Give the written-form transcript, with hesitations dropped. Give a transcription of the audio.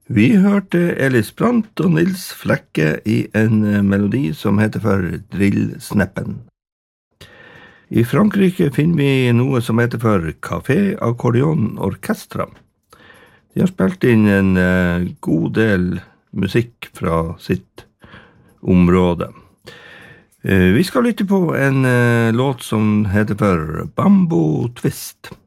Vi hørte Elis Brandt og Nils Flekke i en melodi som heter for Drillsneppen. I Frankrike finner vi noe som heter for Café Accordion Orchestra. De har spilt inn en god del musikk fra sitt område. Vi skal lytte på en låt som heter for Bamboo Twist.